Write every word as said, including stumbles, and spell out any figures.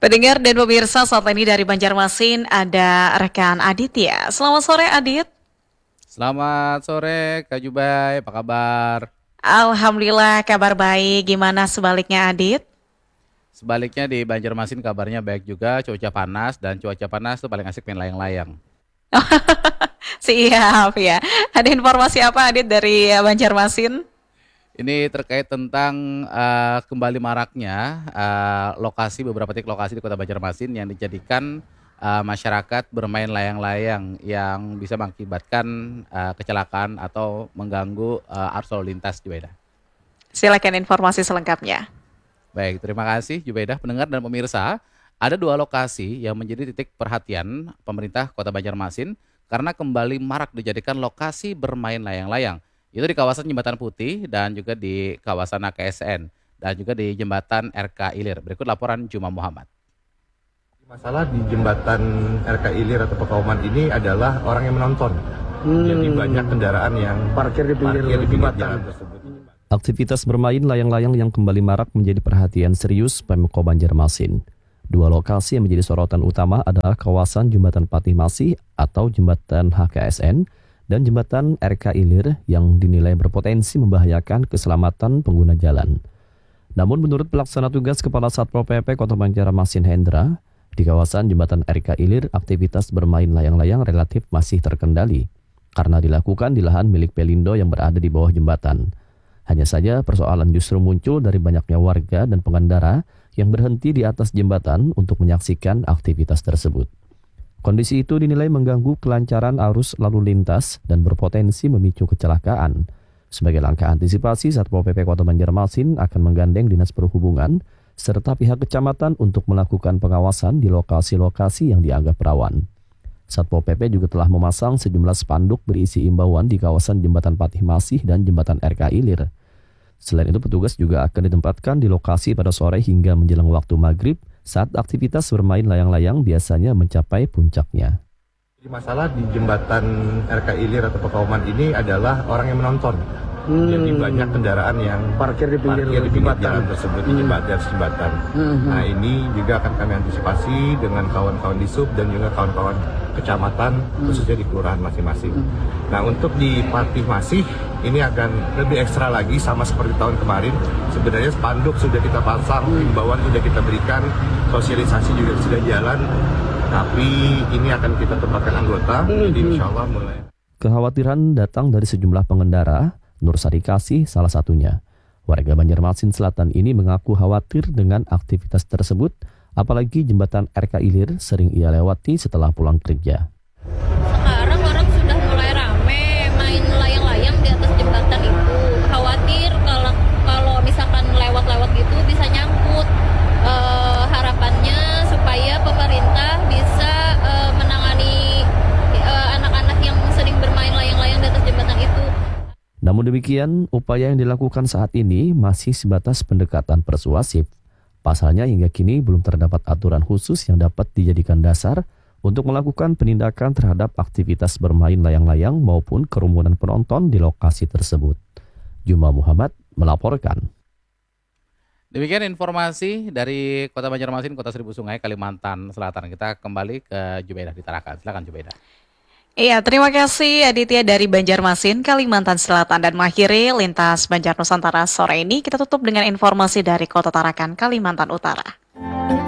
Pendengar dan pemirsa, saat ini dari Banjarmasin ada rekan Adit ya. Selamat sore Adit. Selamat sore Kak Jubai, apa kabar? Alhamdulillah kabar baik. Gimana sebaliknya Adit? Sebaliknya di Banjarmasin kabarnya baik juga, cuaca panas dan cuaca panas tuh paling asik main layang-layang. Siap ya. Ada informasi apa Adit dari eh, Banjarmasin? Ini terkait tentang eh, kembali maraknya eh, lokasi beberapa titik lokasi di Kota Banjarmasin yang dijadikan eh, masyarakat bermain layang-layang yang bisa mengakibatkan eh, kecelakaan atau mengganggu eh, arus lalu lintas Jubaida. Silakan informasi selengkapnya. Baik, terima kasih Jubaidah, pendengar dan pemirsa. Ada dua lokasi yang menjadi titik perhatian pemerintah Kota Banjarmasin karena kembali marak dijadikan lokasi bermain layang-layang. Itu di kawasan Jembatan Putih dan juga di kawasan A K S N dan juga di Jembatan R K Ilir. Berikut laporan Juma Muhammad. Masalah di jembatan R K Ilir atau Pekauman ini adalah orang yang menonton. Hmm. Jadi banyak kendaraan yang parkir di pinggir, parkir di pinggir jalan tersebut. Aktivitas bermain layang-layang yang kembali marak menjadi perhatian serius Pemko Banjarmasin. Dua lokasi yang menjadi sorotan utama adalah kawasan Jembatan Patih Masih atau Jembatan H K S N dan Jembatan R K Ilir yang dinilai berpotensi membahayakan keselamatan pengguna jalan. Namun menurut pelaksana tugas Kepala Satpol P P Kota Banjarmasin Hendra, di kawasan Jembatan R K Ilir aktivitas bermain layang-layang relatif masih terkendali karena dilakukan di lahan milik Pelindo yang berada di bawah jembatan. Hanya saja persoalan justru muncul dari banyaknya warga dan pengendara yang berhenti di atas jembatan untuk menyaksikan aktivitas tersebut. Kondisi itu dinilai mengganggu kelancaran arus lalu lintas dan berpotensi memicu kecelakaan. Sebagai langkah antisipasi, Satpol P P Kota Banjarmasin akan menggandeng Dinas Perhubungan serta pihak kecamatan untuk melakukan pengawasan di lokasi-lokasi yang dianggap rawan. Satpol P P juga telah memasang sejumlah spanduk berisi imbauan di kawasan Jembatan Patih Masih dan Jembatan R K Ilir. Selain itu, petugas juga akan ditempatkan di lokasi pada sore hingga menjelang waktu maghrib saat aktivitas bermain layang-layang biasanya mencapai puncaknya. Masalah di jembatan R K Ilir atau Pekauman ini adalah orang yang menonton. Hmm. Jadi banyak kendaraan yang parkir di pinggir, parkir di pinggir jalan tersebut di jembatan. Hmm. jembatan. Hmm. Nah ini juga akan kami antisipasi dengan kawan-kawan di sub dan juga kawan-kawan kecamatan hmm. khususnya di kelurahan masing-masing. Hmm. Nah untuk di Patih Masih ini akan lebih ekstra lagi sama seperti tahun kemarin. Sebenarnya spanduk sudah kita pasang, himbauan sudah kita berikan, sosialisasi juga sudah jalan. Tapi ini akan kita tempatkan anggota, hmm. jadi insya Allah mulai. Kekhawatiran datang dari sejumlah pengendara. Nur Sari Kasih salah satunya. Warga Banjarmasin Selatan ini mengaku khawatir dengan aktivitas tersebut, apalagi jembatan R K Ilir sering ia lewati setelah pulang kerja. Sekarang orang sudah mulai rame main layang-layang di atas jembatan itu. Khawatir kalau kalau misalkan lewat-lewat gitu bisa nyangkut. E, harapannya supaya pemerintah bisa e, menangani e, anak-anak yang sering bermain layang-layang di atas jembatan itu. Namun demikian, upaya yang dilakukan saat ini masih sebatas pendekatan persuasif. Pasalnya hingga kini belum terdapat aturan khusus yang dapat dijadikan dasar untuk melakukan penindakan terhadap aktivitas bermain layang-layang maupun kerumunan penonton di lokasi tersebut. Juma Muhammad melaporkan. Demikian informasi dari Kota Banjarmasin, Kota Seribu Sungai, Kalimantan Selatan. Kita kembali ke Jubaidah di Tarakan. Silakan Jubaidah. Iya, terima kasih Aditya dari Banjarmasin, Kalimantan Selatan, dan mengakhiri lintas Banjar Nusantara sore ini. Kita tutup dengan informasi dari Kota Tarakan, Kalimantan Utara.